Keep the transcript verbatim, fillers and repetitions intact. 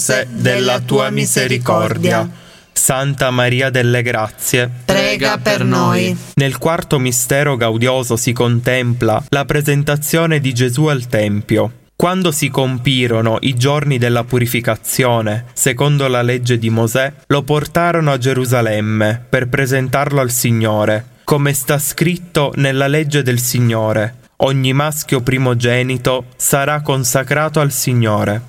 della tua misericordia. Santa Maria delle Grazie, Prega per noi. Nel quarto mistero gaudioso si contempla la presentazione di Gesù al Tempio. Quando si compirono i giorni della purificazione, secondo la legge di Mosè, lo portarono a Gerusalemme per presentarlo al Signore, come sta scritto nella legge del Signore. Ogni maschio primogenito sarà consacrato al Signore.